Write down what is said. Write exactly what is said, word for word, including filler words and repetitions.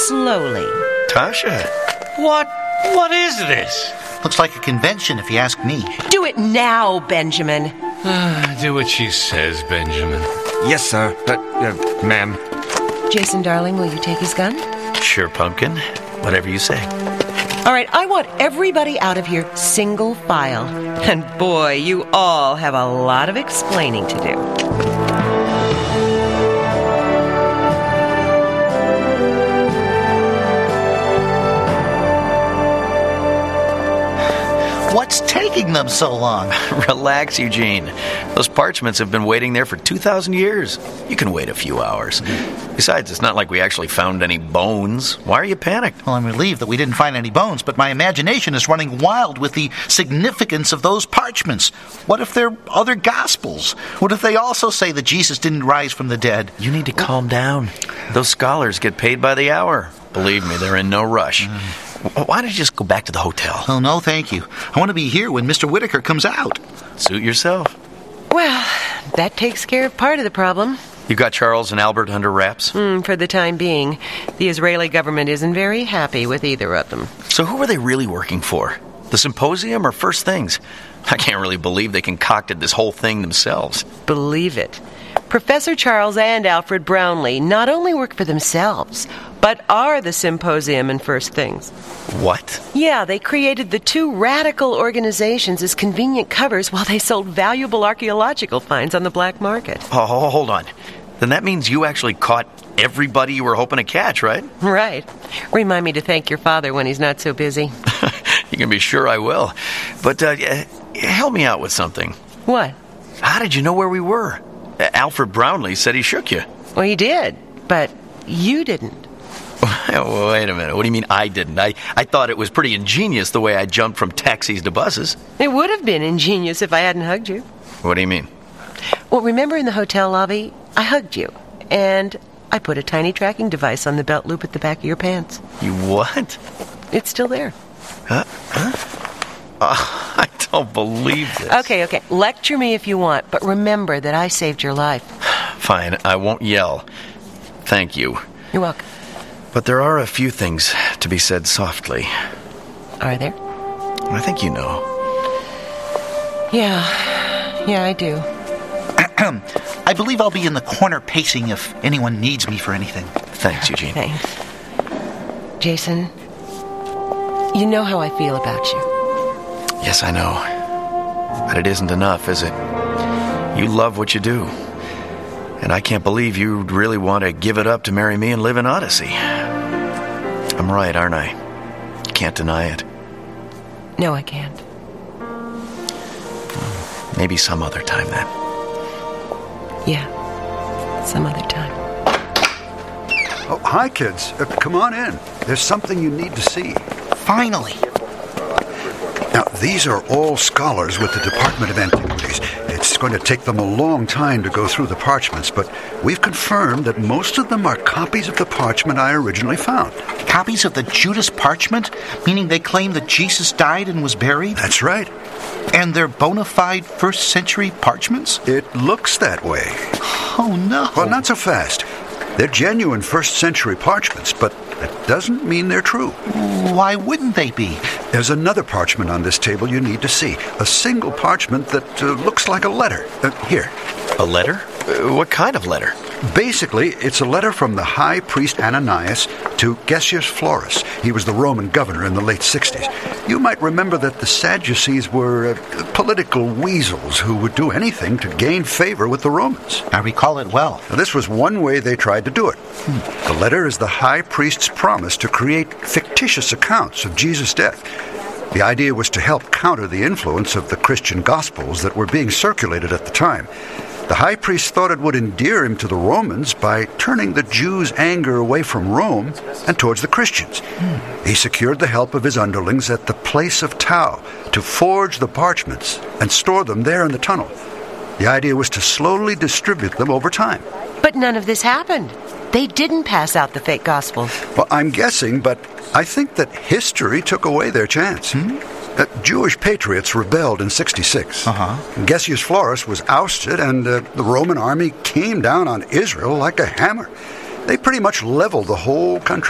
slowly. Tasha, what, what is this? Looks like a convention, if you ask me. Do it now, Benjamin. Do what she says, Benjamin. Yes, sir. Uh, uh, ma'am. Jason, darling, will you take his gun? Sure, Pumpkin. Whatever you say. All right, I want everybody out of here single file. And boy, you all have a lot of explaining to do. What's taking them so long? Relax, Eugene. Those parchments have been waiting there for two thousand years. You can wait a few hours. Besides, it's not like we actually found any bones. Why are you panicked? Well, I'm relieved that we didn't find any bones, but my imagination is running wild with the significance of those parchments. What if they're other gospels? What if they also say that Jesus didn't rise from the dead? You need to calm down. Those scholars get paid by the hour. Believe me, they're in no rush. Why don't you just go back to the hotel? Oh, no, thank you. I want to be here when Mister Whitaker comes out. Suit yourself. Well, that takes care of part of the problem. You got Charles and Albert under wraps? Mm, for the time being. The Israeli government isn't very happy with either of them. So who are they really working for? The symposium or First Things? I can't really believe they concocted this whole thing themselves. Believe it. Professor Charles and Alfred Brownlee not only work for themselves, but are the Symposium and First Things. What? Yeah, they created the two radical organizations as convenient covers while they sold valuable archaeological finds on the black market. Oh, hold on. Then that means you actually caught everybody you were hoping to catch, right? Right. Remind me to thank your father when he's not so busy. You can be sure I will. But uh, help me out with something. What? How did you know where we were? Alfred Brownlee said he shook you. Well, he did, but you didn't. Wait a minute. What do you mean I didn't? I, I thought it was pretty ingenious the way I jumped from taxis to buses. It would have been ingenious if I hadn't hugged you. What do you mean? Well, remember in the hotel lobby, I hugged you, and I put a tiny tracking device on the belt loop at the back of your pants. You what? It's still there. Huh? Huh? Oh, I don't believe this. Okay, okay. Lecture me if you want, but remember that I saved your life. Fine, I won't yell. Thank you. You're welcome. But there are a few things to be said softly. Are there? I think you know. Yeah. Yeah, I do. I believe I'll be in the corner pacing if anyone needs me for anything. Thanks, Eugene. Thanks. Jason, you know how I feel about you. Yes, I know. But it isn't enough, is it? You love what you do. And I can't believe you'd really want to give it up to marry me and live in Odyssey. I'm right, aren't I? You can't deny it. No, I can't. Maybe some other time, then. Yeah, some other time. Oh, hi, kids. Uh, come on in. There's something you need to see. Finally. Now, these are all scholars with the Department of Antiquities. It's going to take them a long time to go through the parchments, but we've confirmed that most of them are copies of the parchment I originally found. Copies of the Judas parchment? Meaning they claim that Jesus died and was buried? That's right. And they're bona fide first century parchments? It looks that way. Oh, no. Well, not so fast. They're genuine first century parchments, but that doesn't mean they're true. Why wouldn't they be? There's another parchment on this table you need to see. A single parchment that uh, looks like a letter. Uh, here. A letter? Uh, what kind of letter? Basically, it's a letter from the high priest Ananias to Gessius Florus. He was the Roman governor in the late sixties. You might remember that the Sadducees were uh, political weasels who would do anything to gain favor with the Romans. I recall it well. Now, this was one way they tried to do it. Hmm. The letter is the high priest's promise to create fictitious accounts of Jesus' death. The idea was to help counter the influence of the Christian Gospels that were being circulated at the time. The high priest thought it would endear him to the Romans by turning the Jews' anger away from Rome and towards the Christians. Hmm. He secured the help of his underlings at the place of Tau to forge the parchments and store them there in the tunnel. The idea was to slowly distribute them over time. But none of this happened. They didn't pass out the fake Gospels. Well, I'm guessing, but I think that history took away their chance. Hmm? Uh, Jewish patriots rebelled in sixty-six. Uh-huh. Gessius Florus was ousted, and uh, the Roman army came down on Israel like a hammer. They pretty much leveled the whole country.